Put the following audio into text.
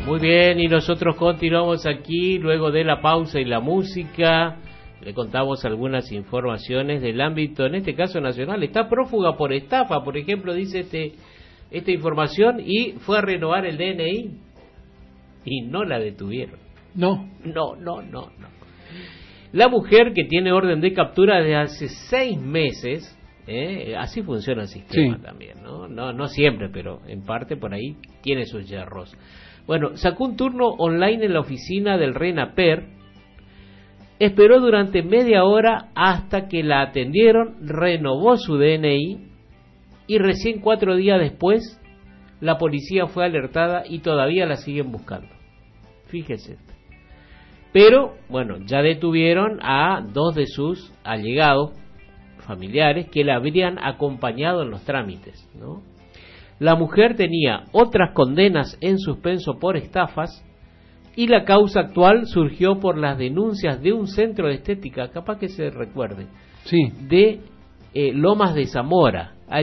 Muy bien, y nosotros continuamos aquí luego de la pausa y la música. Le contamos algunas informaciones del ámbito, en este caso nacional. Está prófuga por estafa, por ejemplo, dice esta información, y fue a renovar el DNI y no la detuvieron. No. La mujer, que tiene orden de captura desde hace 6 meses, así funciona el sistema, sí, también, ¿no? No siempre, pero en parte por ahí tiene sus yerros. Bueno, sacó un turno online en la oficina del RENAPER, esperó durante media hora hasta que la atendieron, renovó su DNI y recién 4 días después la policía fue alertada y todavía la siguen buscando. Fíjese. Pero, bueno, ya detuvieron a 2 de sus allegados familiares que la habrían acompañado en los trámites, ¿no? La mujer tenía otras condenas en suspenso por estafas y la causa actual surgió por las denuncias de un centro de estética, capaz que se recuerde, sí, de Lomas de Zamora.